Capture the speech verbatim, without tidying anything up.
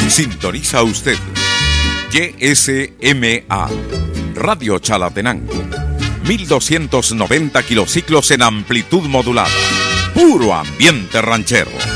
Sintoniza usted Y S M A Radio Chalatenango, mil doscientos noventa kilociclos en amplitud modulada. Puro ambiente ranchero.